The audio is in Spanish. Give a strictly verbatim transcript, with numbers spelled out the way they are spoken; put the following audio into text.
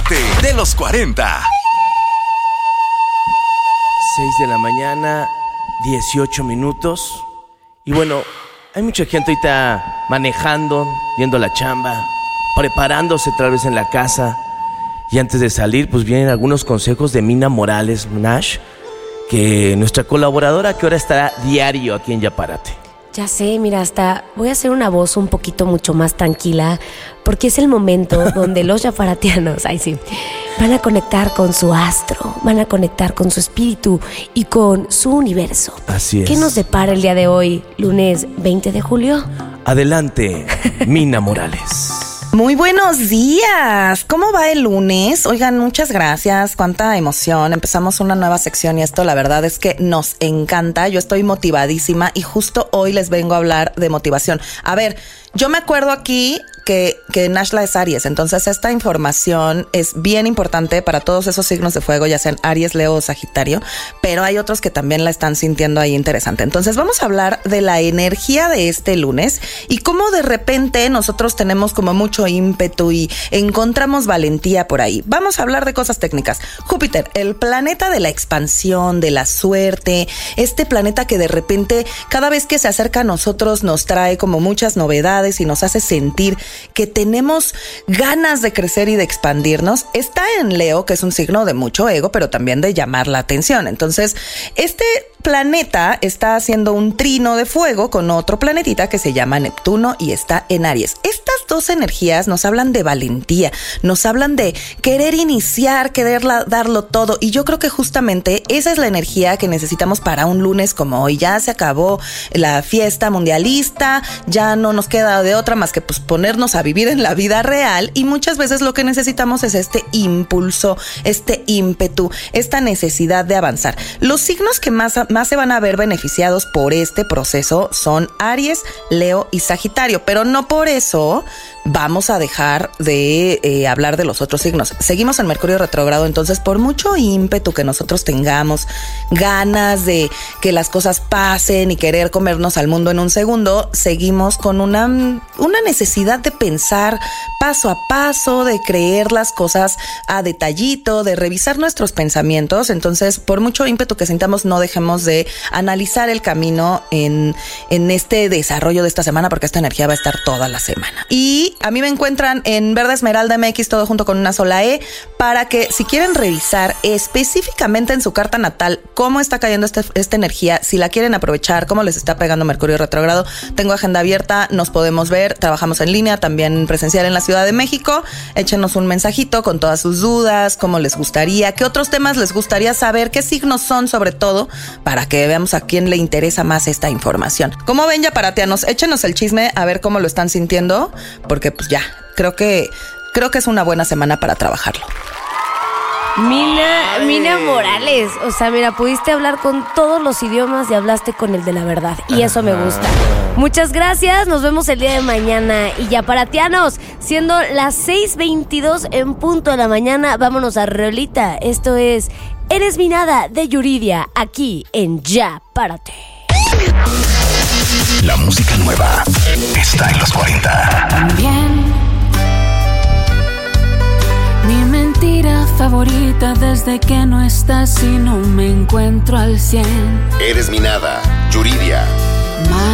Parte de los cuarenta. seis de la mañana, dieciocho minutos. Y bueno, hay mucha gente ahorita manejando, yendo a la chamba, preparándose tal vez en la casa. Y antes de salir, pues vienen algunos consejos de Mina Morales Nash, que nuestra colaboradora que ahora estará diario aquí en Ya Párate. Ya sé, mira, hasta voy a hacer una voz un poquito mucho más tranquila, porque es el momento donde los yaparatianos, ay sí, van a conectar con su astro, van a conectar con su espíritu y con su universo. Así es. ¿Qué nos depara el día de hoy, lunes veinte de julio? Adelante, Mina Morales. Muy buenos días. ¿Cómo va el lunes? Oigan, muchas gracias. Cuánta emoción. Empezamos una nueva sección y esto la verdad es que nos encanta. Yo estoy motivadísima y justo hoy les vengo a hablar de motivación. A ver, yo me acuerdo aquí que, que Nashla es Aries, entonces esta información es bien importante para todos esos signos de fuego, ya sean Aries, Leo o Sagitario, pero hay otros que también la están sintiendo ahí interesante. Entonces vamos a hablar de la energía de este lunes y cómo de repente nosotros tenemos como mucho ímpetu y encontramos valentía por ahí. Vamos a hablar de cosas técnicas. Júpiter, el planeta de la expansión, de la suerte, este planeta que de repente cada vez que se acerca a nosotros nos trae como muchas novedades y nos hace sentir que tenemos ganas de crecer y de expandirnos. Está en Leo, que es un signo de mucho ego, pero también de llamar la atención. Entonces, este planeta está haciendo un trino de fuego con otro planetita que se llama Neptuno y está en Aries. Estas dos energías nos hablan de valentía, nos hablan de querer iniciar, querer darlo todo, y yo creo que justamente esa es la energía que necesitamos para un lunes como hoy. Ya se acabó la fiesta mundialista, ya no nos queda de otra más que pues ponernos a vivir en la vida real, y muchas veces lo que necesitamos es este impulso, este ímpetu, esta necesidad de avanzar. Los signos que más más se van a ver beneficiados por este proceso son Aries, Leo y Sagitario, pero no por eso vamos a dejar de eh, hablar de los otros signos. Seguimos en Mercurio retrógrado, entonces por mucho ímpetu que nosotros tengamos, ganas de que las cosas pasen y querer comernos al mundo en un segundo, seguimos con una, una necesidad de pensar paso a paso, de creer las cosas a detallito, de revisar nuestros pensamientos. Entonces, por mucho ímpetu que sintamos, no dejemos de analizar el camino en, en este desarrollo de esta semana, porque esta energía va a estar toda la semana. Y a mí me encuentran en Verde Esmeralda M X, todo junto con una sola E, para que si quieren revisar específicamente en su carta natal cómo está cayendo este, esta energía, si la quieren aprovechar, cómo les está pegando Mercurio retrógrado, tengo agenda abierta, nos podemos ver, trabajamos en línea, también presencial en la Ciudad de México. Échenos un mensajito con todas sus dudas, cómo les gustaría, qué otros temas les gustaría saber, qué signos son sobre todo, para que veamos a quién le interesa más esta información. ¿Cómo ven, yaparatianos? Échenos el chisme a ver cómo lo están sintiendo, porque pues ya, creo que creo que es una buena semana para trabajarlo. Mina, Mina Morales, o sea, mira, pudiste hablar con todos los idiomas y hablaste con el de la verdad, y eso me gusta. Muchas gracias, nos vemos el día de mañana. Y yaparatianos, siendo las seis veintidós en punto de la mañana, vámonos a Rolita. Esto es Eres mi nada de Yuridia, aquí en Ya Párate. La música nueva está en los cuarenta. También mi mentira favorita desde que no estás y no me encuentro al cien. Eres mi nada, Yuridia.